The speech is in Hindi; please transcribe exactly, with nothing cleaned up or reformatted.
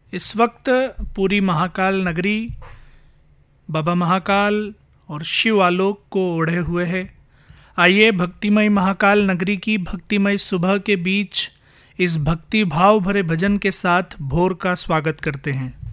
इस वक्त पूरी महाकाल नगरी बाबा महाकाल और शिव आलोक को ओढ़े हुए है। आइए भक्तिमय महाकाल नगरी की भक्तिमय सुबह के बीच इस भक्ति भाव भरे भजन के साथ भोर का स्वागत करते हैं।